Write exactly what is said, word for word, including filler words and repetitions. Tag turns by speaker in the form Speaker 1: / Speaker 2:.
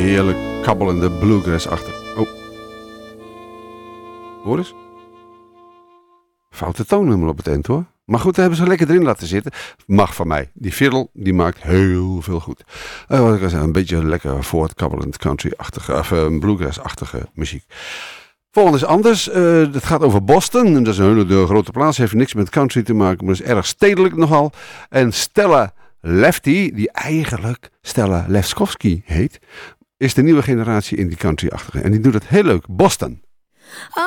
Speaker 1: heerlijk kabbelende bluegrass-achtig. Oh. Hoor eens. Foute toonnummer op het eind hoor. Maar goed, daar hebben ze lekker erin laten zitten. Mag van mij. Die fiddle, die maakt heel veel goed. Uh, wat ik al zei, een beetje lekker voortkabbelend country-achtige, of uh, bluegrass-achtige muziek. Volgende is anders. Uh, het gaat over Boston. Dat is een hele grote plaats. Heeft niks met country te maken, maar is erg stedelijk nogal. En Stella Lefty, die eigenlijk Stella Lefkowski heet, is de nieuwe generatie in die country-achtige. En die doet het heel leuk. Boston.